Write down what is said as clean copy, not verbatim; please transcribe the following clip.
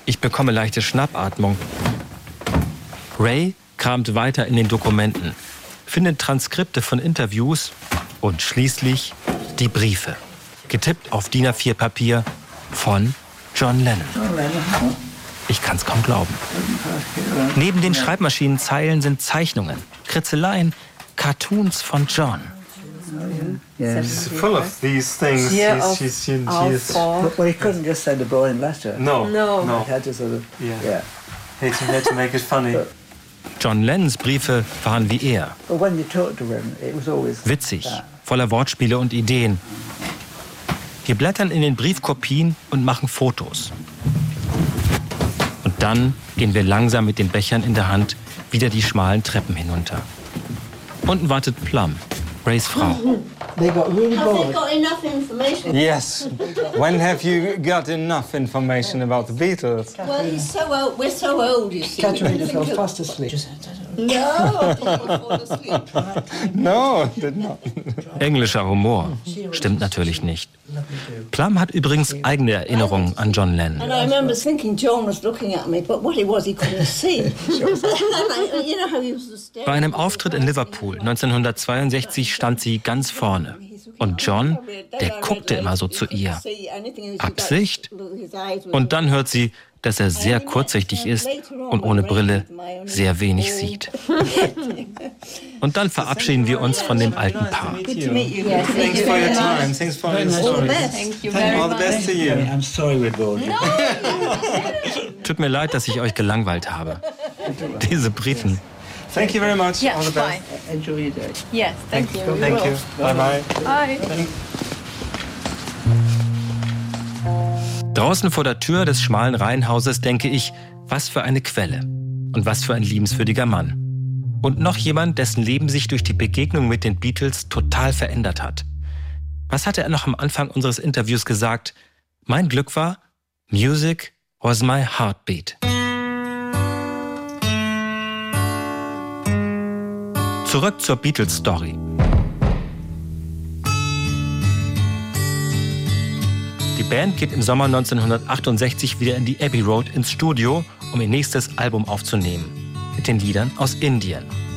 Ich bekomme leichte Schnappatmung. Ray kramt weiter in den Dokumenten, findet Transkripte von Interviews und schließlich die Briefe. Getippt auf DIN A4-Papier von John Lennon. Ich kann's kaum glauben. Neben den Schreibmaschinenzeilen sind Zeichnungen, Kritzeleien, Cartoons von John. She's full of these things. Yeah, She's But he couldn't just send a boring letter. No. He had to sort of, He had to make it funny. John Lennons Briefe waren wie er. But when you talked to him, it was always Witzig, voller Wortspiele und Ideen. Wir blättern in den Briefkopien und machen Fotos. Und dann gehen wir langsam mit den Bechern in der Hand wieder die schmalen Treppen hinunter. Unten wartet Plum, Rays Frau. They got really Have they bored. got enough information? Yes. When have you got enough information about the Beatles? Well, he's so old. We're so old, you see. Katerina fell fast asleep. No, I did not fall asleep. No, did not. Englischer Humor. Stimmt natürlich nicht. Plum hat übrigens eigene Erinnerungen an John Lennon. And I remember thinking John was looking at me, but what he was, he couldn't see. And you know how he was staring. Bei einem Auftritt in Liverpool 1962 stand sie ganz vorne. Und John, der guckte immer so zu ihr. Absicht? Und dann hört sie, dass er sehr kurzsichtig ist und ohne Brille sehr wenig sieht. Und dann verabschieden wir uns von dem alten Paar. Thanks for your time. Thanks for your story. Thank you very All the best to you. I'm sorry we're bored. Tut mir leid, dass ich euch gelangweilt habe. Diese Briten. Thank you very much. Yeah, All the best. fine. Enjoy your day. Yes, thank you. Thank you. Bye bye. Bye. Draußen vor der Tür des schmalen Reihenhauses denke ich, was für eine Quelle und was für ein liebenswürdiger Mann. Und noch jemand, dessen Leben sich durch die Begegnung mit den Beatles total verändert hat. Was hatte er noch am Anfang unseres Interviews gesagt? Mein Glück war, Music was my heartbeat. Zurück zur Beatles-Story. Die Band geht im Sommer 1968 wieder in die Abbey Road ins Studio, um ihr nächstes Album aufzunehmen. Mit den Liedern aus Indien.